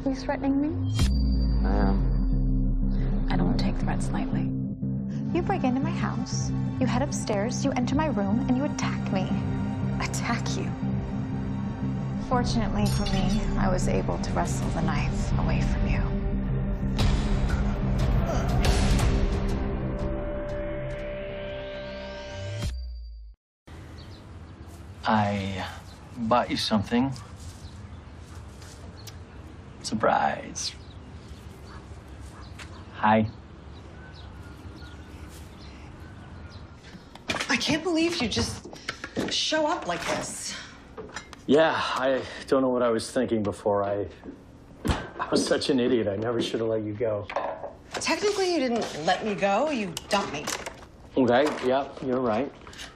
You threatening me? I am. I don't take threats lightly. You break into my house, you head upstairs, you enter my room, and you attack me. Attack you? Fortunately for me, I was able to wrestle the knife away from you. I bought you something. Surprise. Hi. I can't believe you just show up like this. Yeah, I don't know what I was thinking before. I was such an idiot. I never should have let you go. Technically, you didn't let me go. You dumped me. Okay, yeah, you're right.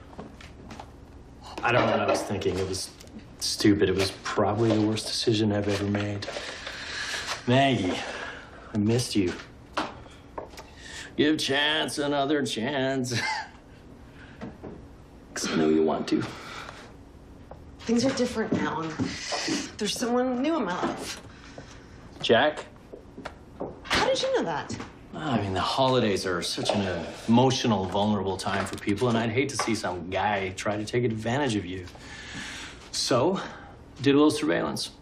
I don't know what I was thinking. It was stupid. It was probably the worst decision I've ever made. Maggie, I missed you. Give chance another chance. 'Cause I know you want to. Things are different now, and there's someone new in my life. Jack? How did you know that? I mean, the holidays are such an emotional, vulnerable time for people, and I'd hate to see some guy try to take advantage of you. So, did a little surveillance.